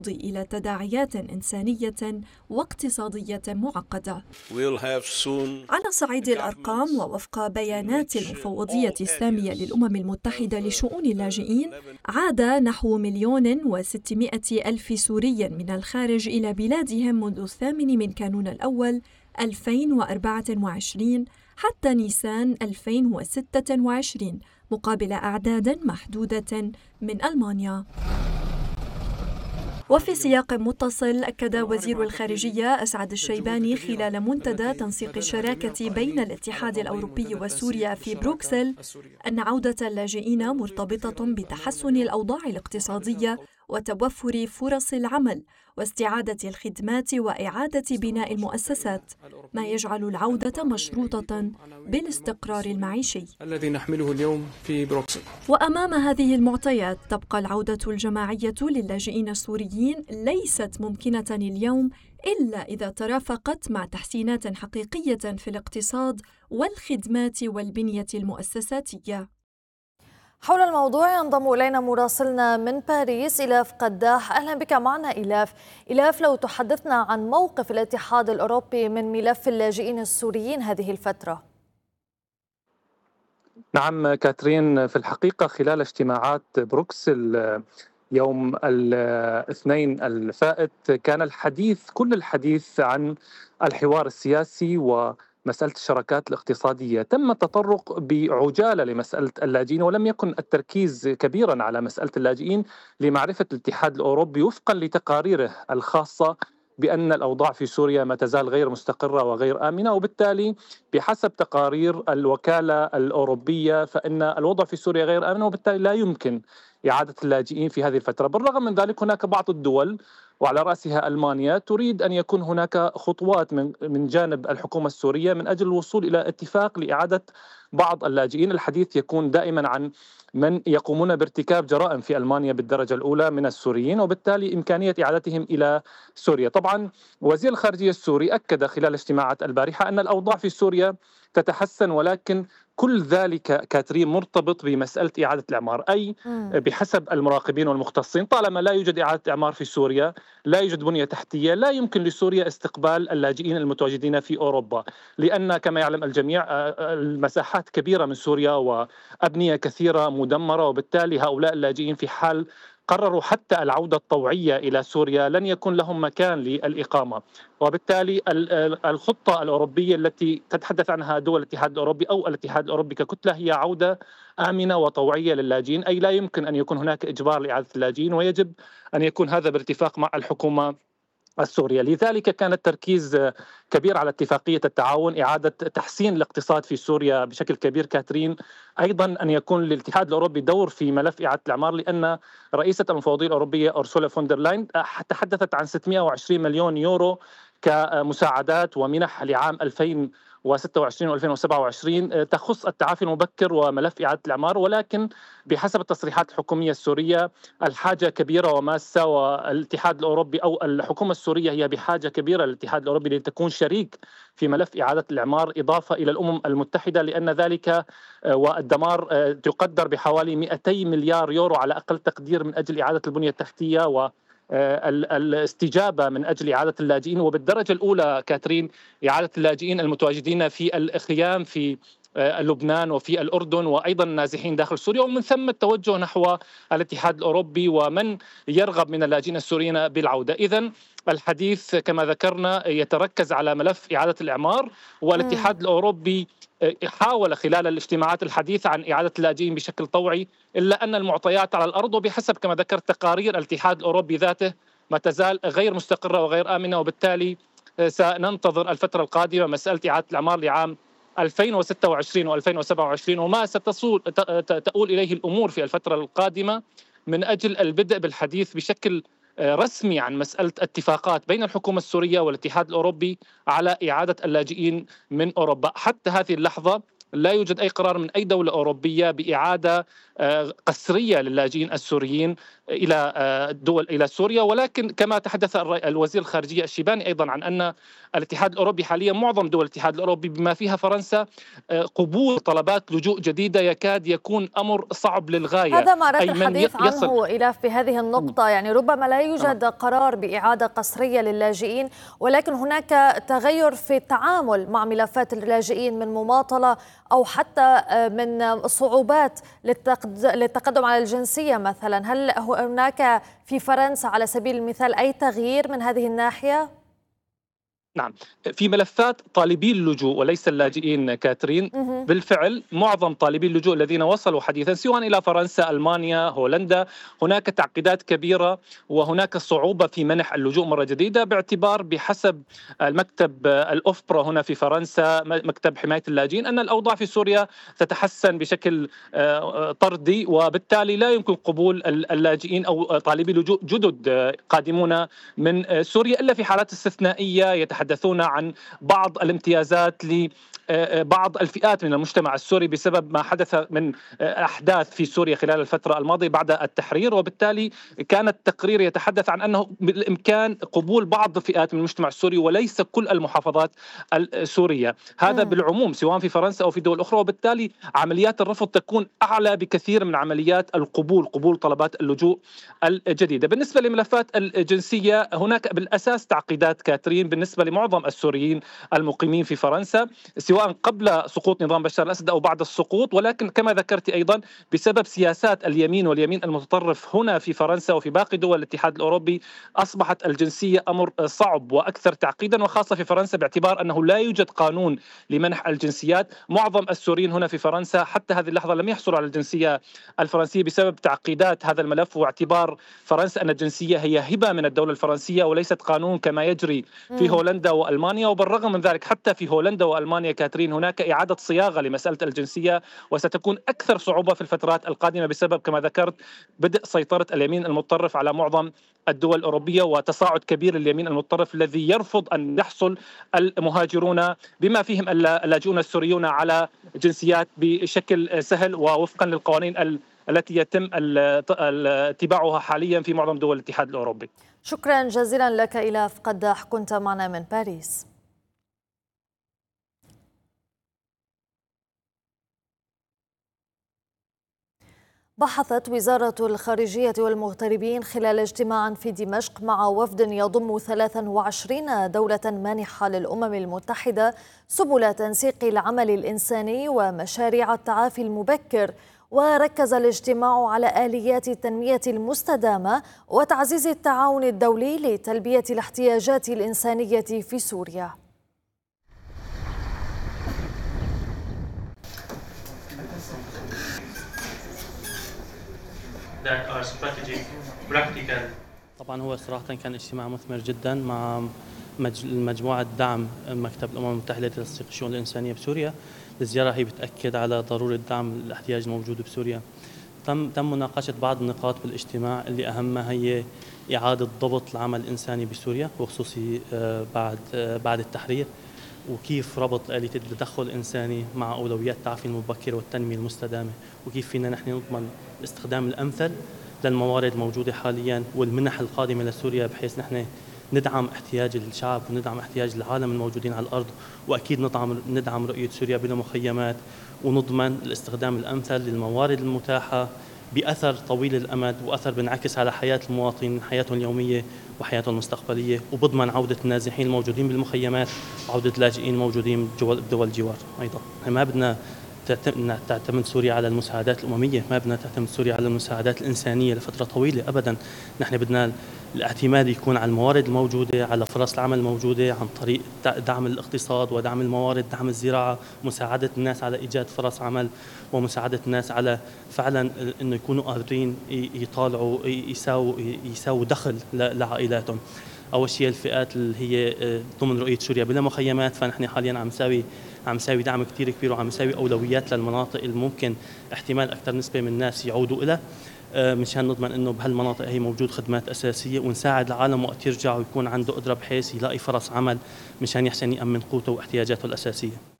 إلى تداعيات إنسانية واقتصادية معقدة. على صعيد الأرقام ووفق بيانات المفوضية السامية للأمم المتحدة لشؤون اللاجئين، عاد نحو 1,600,000 سوري من الخارج إلى بلادهم منذ 8 من كانون الأول 2024 حتى نيسان 2026، مقابل أعداد محدودة من ألمانيا. وفي سياق متصل، أكد وزير الخارجية أسعد الشيباني خلال منتدى تنسيق الشراكة بين الاتحاد الأوروبي وسوريا في بروكسل أن عودة اللاجئين مرتبطة بتحسن الأوضاع الاقتصادية وتوفر فرص العمل واستعادة الخدمات وإعادة بناء المؤسسات، ما يجعل العودة مشروطة بالاستقرار المعيشي الذي نحمله اليوم في بروكسل. وأمام هذه المعطيات تبقى العودة الجماعية للاجئين السوريين ليست ممكنة اليوم إلا إذا ترافقت مع تحسينات حقيقية في الاقتصاد والخدمات والبنية المؤسساتية. حول الموضوع ينضم إلينا مراسلنا من باريس إلاف قداح. أهلا بك معنا إلاف، لو تحدثنا عن موقف الاتحاد الأوروبي من ملف اللاجئين السوريين هذه الفترة. نعم كاترين، في الحقيقة خلال اجتماعات بروكسل يوم الاثنين الفائت كان كل الحديث عن الحوار السياسي ومسألة الشراكات الاقتصادية. تم التطرق بعجالة لمسألة اللاجئين، ولم يكن التركيز كبيرا على مسألة اللاجئين لمعرفة الاتحاد الأوروبي وفقا لتقاريره الخاصة بأن الأوضاع في سوريا ما تزال غير مستقرة وغير آمنة، وبالتالي بحسب تقارير الوكالة الأوروبية فإن الوضع في سوريا غير آمن، وبالتالي لا يمكن إعادة اللاجئين في هذه الفترة. بالرغم من ذلك هناك بعض الدول وعلى رأسها ألمانيا تريد أن يكون هناك خطوات من جانب الحكومة السورية من أجل الوصول إلى اتفاق لإعادة بعض اللاجئين. الحديث يكون دائما عن من يقومون بارتكاب جرائم في ألمانيا بالدرجة الأولى من السوريين، وبالتالي إمكانية إعادتهم إلى سوريا. طبعا وزير الخارجية السوري أكد خلال اجتماعات البارحة أن الأوضاع في سوريا تتحسن، ولكن كل ذلك كاترين مرتبط بمسألة إعادة الإعمار، أي بحسب المراقبين والمختصين طالما لا يوجد إعادة إعمار في سوريا، لا يوجد بنية تحتية، لا يمكن لسوريا استقبال اللاجئين المتواجدين في أوروبا، لأن كما يعلم الجميع المساحات كبيرة من سوريا وأبنية كثيرة مدمرة، وبالتالي هؤلاء اللاجئين في حال قرروا حتى العودة الطوعية إلى سوريا لن يكون لهم مكان للإقامة. وبالتالي الخطة الأوروبية التي تتحدث عنها دول الاتحاد الأوروبي أو الاتحاد الأوروبي ككتلة هي عودة آمنة وطوعية للاجئين، أي لا يمكن أن يكون هناك إجبار لإعادة اللاجئين، ويجب أن يكون هذا باتفاق مع الحكومة السورية. لذلك كان التركيز كبير على اتفاقية التعاون، إعادة تحسين الاقتصاد في سوريا بشكل كبير كاترين، أيضا أن يكون للاتحاد الأوروبي دور في ملف إعادة الإعمار، لأن رئيسة المفوضية الأوروبية أورسولا فوندر لاين تحدثت عن 620 مليون يورو كمساعدات ومنح لعام 2026 و2027 تخص التعافي المبكر وملف إعادة الإعمار، ولكن بحسب التصريحات الحكومية السورية الحاجة كبيرة وماسة، والاتحاد الأوروبي أو الحكومة السورية هي بحاجة كبيرة للاتحاد الأوروبي لتكون شريك في ملف إعادة الإعمار إضافة إلى الأمم المتحدة، لأن ذلك والدمار تقدر بحوالي 200 مليار يورو على أقل تقدير من أجل إعادة البنية التحتية والاستجابة من أجل إعادة اللاجئين، وبالدرجة الأولى كاترين إعادة اللاجئين المتواجدين في الخيام في لبنان وفي الأردن وأيضا النازحين داخل سوريا، ومن ثم التوجه نحو الاتحاد الأوروبي ومن يرغب من اللاجئين السوريين بالعودة. إذن الحديث كما ذكرنا يتركز على ملف إعادة الإعمار، والاتحاد الأوروبي حاول خلال الاجتماعات الحديث عن إعادة اللاجئين بشكل طوعي، إلا أن المعطيات على الأرض وبحسب كما ذكرت تقارير الاتحاد الأوروبي ذاته ما تزال غير مستقرة وغير آمنة، وبالتالي سننتظر الفترة القادمة مسألة إعادة الإعمار لعام 2026 و2027 وما تؤول إليه الأمور في الفترة القادمة من أجل البدء بالحديث بشكل رسمي عن مسألة اتفاقات بين الحكومة السورية والاتحاد الأوروبي على إعادة اللاجئين من أوروبا. حتى هذه اللحظة لا يوجد أي قرار من أي دولة أوروبية بإعادة قسرية للاجئين السوريين إلى الدول إلى سوريا. ولكن كما تحدث الوزير الخارجية الشيباني أيضا عن أن الاتحاد الأوروبي حاليا، معظم دول الاتحاد الأوروبي بما فيها فرنسا، قبول طلبات لجوء جديدة يكاد يكون أمر صعب للغاية. هذا ما أردت الحديث عنه إلاف بهذه النقطة، يعني ربما لا يوجد قرار بإعادة قسرية للاجئين، ولكن هناك تغير في التعامل مع ملفات اللاجئين من مماطلة أو حتى من صعوبات للتقدم على الجنسية مثلا. هل هناك في فرنسا على سبيل المثال أي تغيير من هذه الناحية؟ نعم، في ملفات طالبي اللجوء وليس اللاجئين كاترين، بالفعل معظم طالبي اللجوء الذين وصلوا حديثا سواء إلى فرنسا، ألمانيا، هولندا، هناك تعقيدات كبيرة وهناك صعوبة في منح اللجوء مرة جديدة، باعتبار بحسب المكتب الأوفبرا هنا في فرنسا، مكتب حماية اللاجئين، أن الأوضاع في سوريا تتحسن بشكل طردي، وبالتالي لا يمكن قبول اللاجئين أو طالبي اللجوء جدد قادمون من سوريا إلا في حالات استثنائية يتحدثون عن بعض الامتيازات لبعض الفئات من المجتمع السوري بسبب ما حدث من أحداث في سوريا خلال الفترة الماضية بعد التحرير. وبالتالي كان التقرير يتحدث عن أنه بالإمكان قبول بعض الفئات من المجتمع السوري وليس كل المحافظات السورية، هذا بالعموم سواء في فرنسا أو في دول أخرى. وبالتالي عمليات الرفض تكون أعلى بكثير من عمليات القبول، قبول طلبات اللجوء الجديدة. بالنسبة لملفات الجنسية هناك بالأساس تعقيدات كاترين بالنسبة لمعظم السوريين المقيمين في فرنسا، سواء قبل سقوط نظام بشار الأسد أو بعد السقوط. ولكن كما ذكرت أيضا بسبب سياسات اليمين واليمين المتطرف هنا في فرنسا وفي باقي دول الاتحاد الأوروبي أصبحت الجنسية أمر صعب وأكثر تعقيدا، وخاصة في فرنسا باعتبار أنه لا يوجد قانون لمنح الجنسيات. معظم السوريين هنا في فرنسا حتى هذه اللحظة لم يحصلوا على الجنسية الفرنسية بسبب تعقيدات هذا الملف، واعتبار فرنسا أن الجنسية هي هبة من الدولة الفرنسية وليست قانون كما يجري في هولندا وألمانيا. وبالرغم من ذلك حتى في هولندا وألمانيا كاترين هناك إعادة صياغة لمسألة الجنسية، وستكون أكثر صعوبة في الفترات القادمة بسبب كما ذكرت بدء سيطرة اليمين المتطرف على معظم الدول الأوروبية وتصاعد كبير لليمين المتطرف الذي يرفض أن يحصل المهاجرون بما فيهم اللاجئون السوريون على جنسيات بشكل سهل ووفقا للقوانين التي يتم اتباعها حاليا في معظم دول الاتحاد الأوروبي. شكرا جزيلا لك إلاف قداح، كنت معنا من باريس. بحثت وزارة الخارجية والمغتربين خلال اجتماع في دمشق مع وفد يضم 23 دولة مانحة للأمم المتحدة سبل تنسيق العمل الإنساني ومشاريع التعافي المبكر. وركز الاجتماع على آليات التنمية المستدامة وتعزيز التعاون الدولي لتلبية الاحتياجات الإنسانية في سوريا. طبعا هو صراحة كان اجتماع مثمر جدا مع مجموعة دعم مكتب الأمم المتحدة لتنسيق الشؤون الإنسانية بسوريا. الزيارة هي بتأكد على ضرورة دعم الاحتياج الموجود بسوريا. تم مناقشة بعض النقاط بالاجتماع اللي أهمها هي إعادة ضبط العمل الإنساني بسوريا وخصوصي بعد التحرير، وكيف ربط آلية التدخل الإنساني مع أولويات التعافي المبكر والتنمية المستدامة، وكيف فينا نحن نضمن الاستخدام الأمثل للموارد الموجودة حاليا والمنح القادمة لسوريا بحيث نحن ندعم احتياج الشعب وندعم احتياج العالم الموجودين على الأرض، وأكيد ندعم رؤية سوريا بلا مخيمات، ونضمن الاستخدام الأمثل للموارد المتاحة بأثر طويل الأمد وأثر بنعكس على حياة المواطنين، حياتهم اليومية وحياتهم المستقبلية، وبضمن عودة النازحين الموجودين بالمخيمات وعودة اللاجئين الموجودين بدول الجوار. أيضا ما بدنا تعتمد سوريا على المساعدات الأممية، ما بدنا تعتمد سوريا على المساعدات الإنسانية لفترة طويلة أبدا. نحن بدنا الاعتماد يكون على الموارد الموجودة، على فرص العمل الموجودة عن طريق دعم الاقتصاد ودعم الموارد، دعم الزراعة، مساعدة الناس على إيجاد فرص عمل، ومساعدة الناس على فعلا إنه يكونوا قادرين يطالعوا يساووا دخل لعائلاتهم. أول شيء الفئات اللي هي ضمن رؤية سوريا بلا مخيمات، فنحن حاليا عم نساوي دعم كتير كبير، وعم نساوي أولويات للمناطق اللي ممكن احتمال أكثر نسبة من الناس يعودوا إلى، مشان نضمن إنه بهالمناطق هي موجود خدمات أساسية، ونساعد العالم وقت يرجع ويكون عنده قدرة بحيث يلاقي فرص عمل مشان يحسن يأمن قوته واحتياجاته الأساسية.